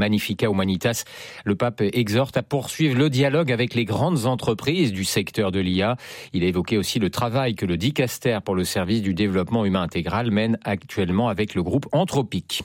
Magnificat Humanitas, le pape exhorte à poursuivre le dialogue avec les grandes entreprises du secteur de l'IA. Il a évoqué aussi le travail que le Dicaster pour le service du développement humain intégral mène actuellement avec le groupe Anthropic.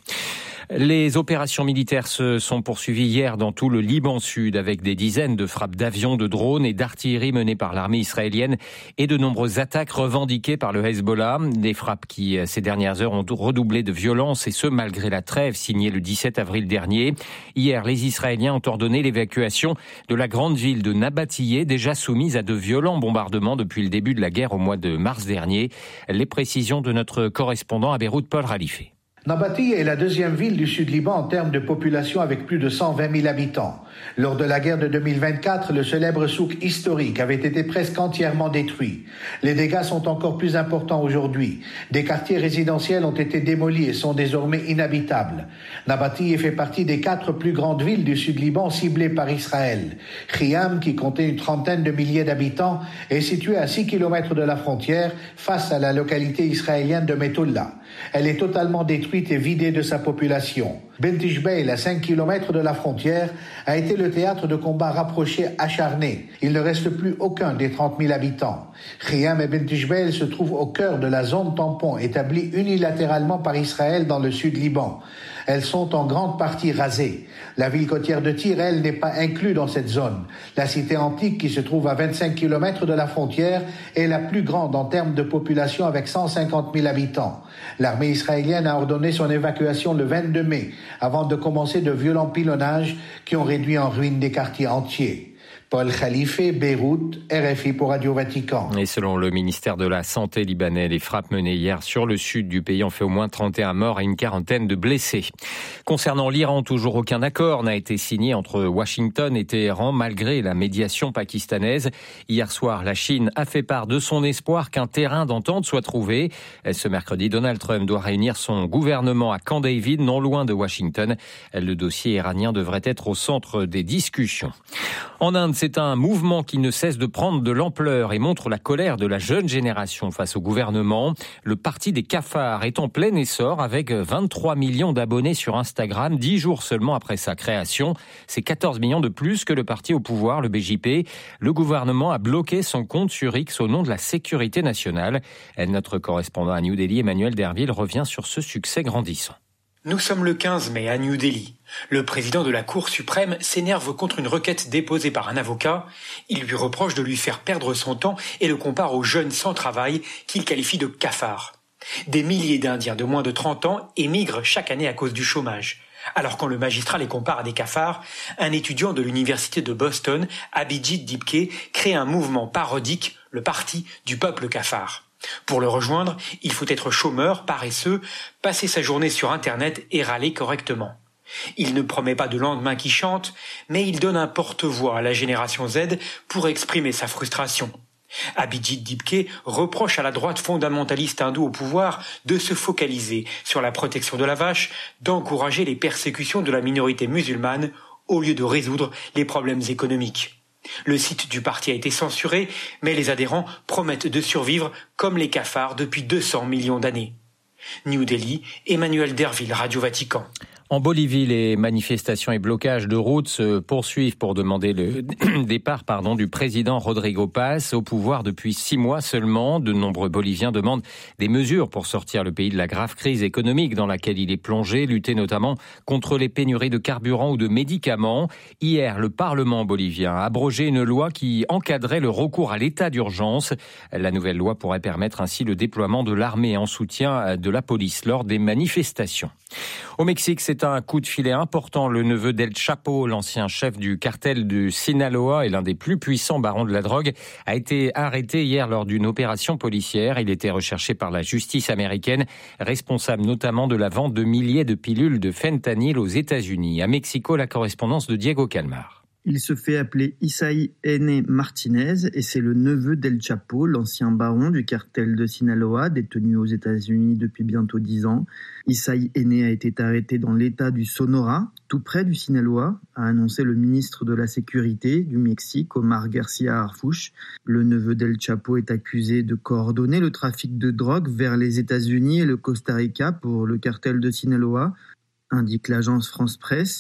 Les opérations militaires se sont poursuivies hier dans tout le Liban Sud avec des dizaines de frappes d'avions, de drones et d'artillerie menées par l'armée israélienne et de nombreuses attaques revendiquées par le Hezbollah. Des frappes qui, ces dernières heures, ont redoublé de violence et ce, malgré la trêve signée le 17 avril dernier. Hier, les Israéliens ont ordonné l'évacuation de la grande ville de Nabatiyeh, déjà soumise à de violents bombardements depuis le début de la guerre au mois de mars dernier. Les précisions de notre correspondant à Beyrouth, Paul Ralifé. Nabatiyeh est la deuxième ville du Sud-Liban en termes de population avec plus de 120 000 habitants. Lors de la guerre de 2024, le célèbre souk historique avait été presque entièrement détruit. Les dégâts sont encore plus importants aujourd'hui. Des quartiers résidentiels ont été démolis et sont désormais inhabitables. Nabatiyeh fait partie des 4 plus grandes villes du Sud-Liban ciblées par Israël. Khiam, qui comptait une trentaine de milliers d'habitants, est située à 6 km de la frontière face à la localité israélienne de Metoulla. Elle est totalement détruite et vidée de sa population. Bent Jbeil, à 5 km de la frontière, a été le théâtre de combats rapprochés acharnés. Il ne reste plus aucun des 30 000 habitants. Khiam et Bent Jbeil se trouvent au cœur de la zone tampon établie unilatéralement par Israël dans le sud Liban. Elles sont en grande partie rasées. La ville côtière de Tyr, elle, n'est pas inclue dans cette zone. La cité antique, qui se trouve à 25 km de la frontière, est la plus grande en termes de population avec 150 000 habitants. L'armée israélienne a ordonné son évacuation le 22 mai, avant de commencer de violents pilonnages qui ont réduit en ruine des quartiers entiers. Paul Khalifé, Beyrouth, RFI pour Radio Vatican. Et selon le ministère de la Santé libanais, les frappes menées hier sur le sud du pays ont fait au moins 31 morts et une quarantaine de blessés. Concernant l'Iran, toujours aucun accord n'a été signé entre Washington et Téhéran malgré la médiation pakistanaise. Hier soir, la Chine a fait part de son espoir qu'un terrain d'entente soit trouvé. Ce mercredi, Donald Trump doit réunir son gouvernement à Camp David, non loin de Washington. Le dossier iranien devrait être au centre des discussions. En Inde, c'est un mouvement qui ne cesse de prendre de l'ampleur et montre la colère de la jeune génération face au gouvernement. Le parti des cafards est en plein essor avec 23 millions d'abonnés sur Instagram, 10 jours seulement après sa création. C'est 14 millions de plus que le parti au pouvoir, le BJP. Le gouvernement a bloqué son compte sur X au nom de la sécurité nationale. Notre correspondant à New Delhi, Emmanuel Derville, revient sur ce succès grandissant. Nous sommes le 15 mai à New Delhi. Le président de la Cour suprême s'énerve contre une requête déposée par un avocat. Il lui reproche de lui faire perdre son temps et le compare aux jeunes sans travail qu'il qualifie de cafards. Des milliers d'Indiens de moins de 30 ans émigrent chaque année à cause du chômage. Alors quand le magistrat les compare à des cafards, un étudiant de l'université de Boston, Abhijit Dipke, crée un mouvement parodique, le Parti du peuple cafard. Pour le rejoindre, il faut être chômeur, paresseux, passer sa journée sur Internet et râler correctement. Il ne promet pas de lendemain qui chante, mais il donne un porte-voix à la génération Z pour exprimer sa frustration. Abhijit Dipke reproche à la droite fondamentaliste hindoue au pouvoir de se focaliser sur la protection de la vache, d'encourager les persécutions de la minorité musulmane au lieu de résoudre les problèmes économiques. Le site du parti a été censuré, mais les adhérents promettent de survivre comme les cafards depuis 200 millions d'années. New Delhi, Emmanuel Derville, Radio Vatican. En Bolivie, les manifestations et blocages de routes se poursuivent pour demander le départ du président Rodrigo Paz au pouvoir depuis 6 mois seulement. De nombreux Boliviens demandent des mesures pour sortir le pays de la grave crise économique dans laquelle il est plongé, lutter notamment contre les pénuries de carburant ou de médicaments. Hier, le Parlement bolivien a abrogé une loi qui encadrait le recours à l'état d'urgence. La nouvelle loi pourrait permettre ainsi le déploiement de l'armée en soutien de la police lors des manifestations. Au Mexique, c'est un coup de filet important. Le neveu d'El Chapo, l'ancien chef du cartel de Sinaloa et l'un des plus puissants barons de la drogue, a été arrêté hier lors d'une opération policière. Il était recherché par la justice américaine, responsable notamment de la vente de milliers de pilules de fentanyl aux États-Unis. À Mexico, la correspondance de Diego Calmar. Il se fait appeler Isaí N. Martinez et c'est le neveu d'El Chapo, l'ancien baron du cartel de Sinaloa, détenu aux États-Unis depuis bientôt 10 ans. Isaí N. a été arrêté dans l'état du Sonora, tout près du Sinaloa, a annoncé le ministre de la Sécurité du Mexique, Omar Garcia Harfuch. Le neveu d'El Chapo est accusé de coordonner le trafic de drogue vers les États-Unis et le Costa Rica pour le cartel de Sinaloa, indique l'agence France Presse.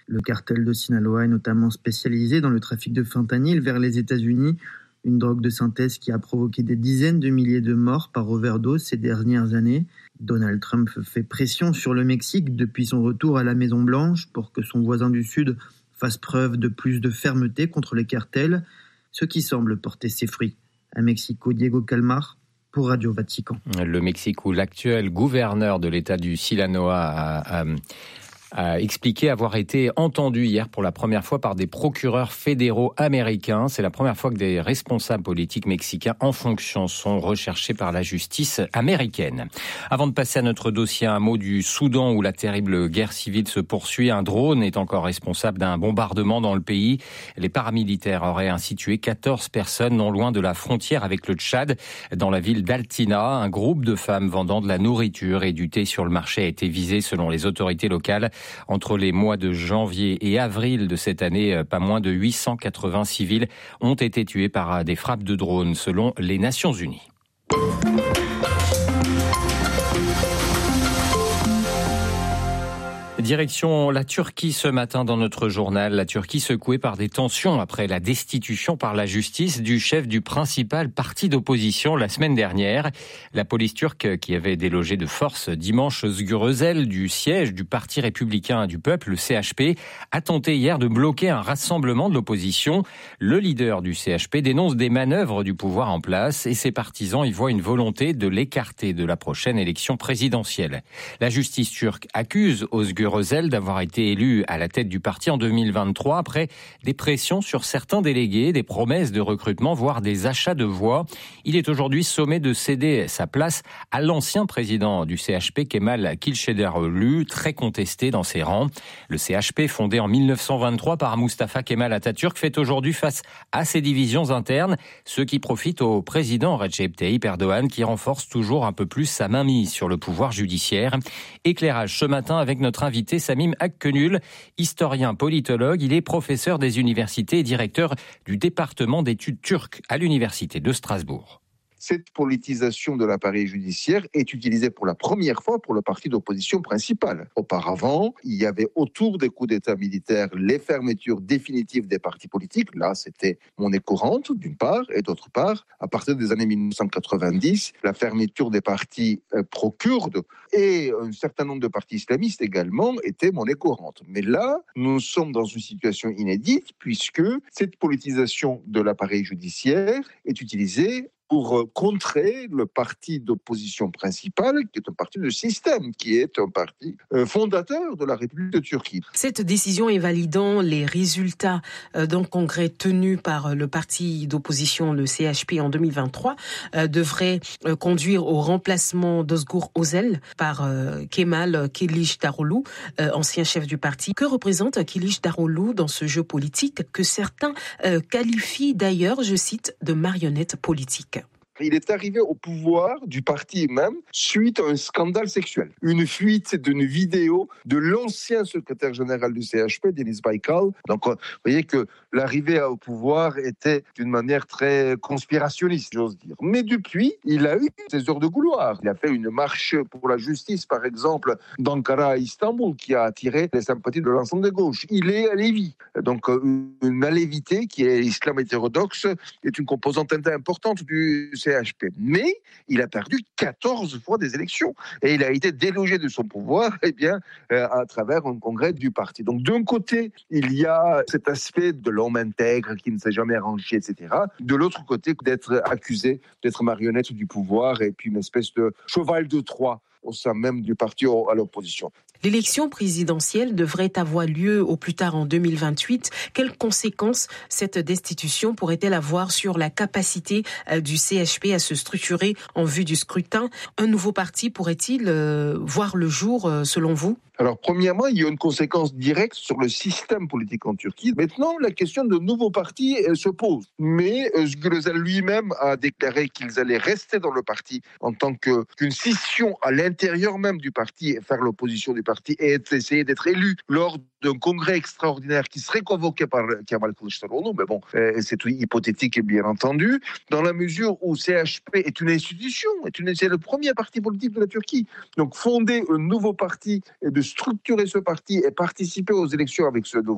Le cartel de Sinaloa est notamment spécialisé dans le trafic de fentanyl vers les États-Unis, une drogue de synthèse qui a provoqué des dizaines de milliers de morts par overdose ces dernières années. Donald Trump fait pression sur le Mexique depuis son retour à la Maison-Blanche pour que son voisin du Sud fasse preuve de plus de fermeté contre les cartels, ce qui semble porter ses fruits. À Mexico, Diego Calmar pour Radio Vatican. Le Mexique, où l'actuel gouverneur de l'État du Sinaloa a expliqué avoir été entendu hier pour la première fois par des procureurs fédéraux américains. C'est la première fois que des responsables politiques mexicains en fonction sont recherchés par la justice américaine. Avant de passer à notre dossier, un mot du Soudan où la terrible guerre civile se poursuit. Un drone est encore responsable d'un bombardement dans le pays. Les paramilitaires auraient ainsi tué 14 personnes non loin de la frontière avec le Tchad, dans la ville d'Altina. Un groupe de femmes vendant de la nourriture et du thé sur le marché a été visé selon les autorités locales. Entre les mois de janvier et avril de cette année, pas moins de 880 civils ont été tués par des frappes de drones, selon les Nations Unies. Direction la Turquie ce matin dans notre journal. La Turquie secouée par des tensions après la destitution par la justice du chef du principal parti d'opposition la semaine dernière. La police turque, qui avait délogé de force dimanche Özgür Özel du siège du Parti républicain du peuple, le CHP, a tenté hier de bloquer un rassemblement de l'opposition. Le leader du CHP dénonce des manœuvres du pouvoir en place et ses partisans y voient une volonté de l'écarter de la prochaine élection présidentielle. La justice turque accuse Özgür Özel d'avoir été élu à la tête du parti en 2023 après des pressions sur certains délégués, des promesses de recrutement, voire des achats de voix. Il est aujourd'hui sommé de céder sa place à l'ancien président du CHP, Kemal Kılıçdaroğlu, très contesté dans ses rangs. Le CHP, fondé en 1923 par Mustafa Kemal Atatürk, fait aujourd'hui face à ses divisions internes, ce qui profite au président Recep Tayyip Erdoğan qui renforce toujours un peu plus sa mainmise sur le pouvoir judiciaire. Éclairage ce matin avec notre invité Samim Akkenül, historien politologue. Il est professeur des universités et directeur du département d'études turques à l'université de Strasbourg. Cette politisation de l'appareil judiciaire est utilisée pour la première fois pour le parti d'opposition principal. Auparavant, il y avait autour des coups d'État militaires les fermetures définitives des partis politiques. Là, c'était monnaie courante, d'une part, et d'autre part, à partir des années 1990, la fermeture des partis pro-kurdes et un certain nombre de partis islamistes également étaient monnaie courante. Mais là, nous sommes dans une situation inédite puisque cette politisation de l'appareil judiciaire est utilisée pour contrer le parti d'opposition principal, qui est un parti de système, qui est un parti fondateur de la République de Turquie. Cette décision est validant les résultats d'un congrès tenu par le parti d'opposition, le CHP, en 2023, devrait conduire au remplacement d'Ozgur Özel par Kemal Kılıçdaroğlu, ancien chef du parti. Que représente Kılıçdaroğlu dans ce jeu politique que certains qualifient d'ailleurs, je cite, de marionnette politique? Il est arrivé au pouvoir du parti même suite à un scandale sexuel. Une fuite d'une vidéo de l'ancien secrétaire général du CHP, Deniz Baykal. Donc, vous voyez que l'arrivée au pouvoir était d'une manière très conspirationniste, j'ose dire. Mais depuis, il a eu ses heures de gloire. Il a fait une marche pour la justice, par exemple, d'Ankara à Istanbul, qui a attiré les sympathies de l'ensemble des gauches. Il est alévi. Donc, une alévité qui est l'islam hétérodoxe est une composante importante du CHP. Mais il a perdu 14 fois des élections et il a été délogé de son pouvoir à travers un congrès du parti. Donc d'un côté, il y a cet aspect de l'homme intègre qui ne s'est jamais rangé, etc. De l'autre côté, d'être accusé d'être marionnette du pouvoir et puis une espèce de cheval de Troie au sein même du parti à l'opposition. L'élection présidentielle devrait avoir lieu au plus tard en 2028. Quelles conséquences cette destitution pourrait-elle avoir sur la capacité du CHP à se structurer en vue du scrutin? Un nouveau parti pourrait-il voir le jour selon vous? Alors, premièrement, il y a une conséquence directe sur le système politique en Turquie. Maintenant, la question de nouveaux partis se pose. Mais Özgür Özel lui-même a déclaré qu'ils allaient rester dans le parti en tant qu'une scission à l'intérieur même du parti et faire l'opposition du parti et essayer d'être élu lors d'un congrès extraordinaire qui serait convoqué par Kemal Kılıçdaroğlu, mais bon, c'est hypothétique bien entendu, dans la mesure où CHP est une institution, c'est le premier parti politique de la Turquie. Donc fonder un nouveau parti et de structurer ce parti et participer aux élections avec ce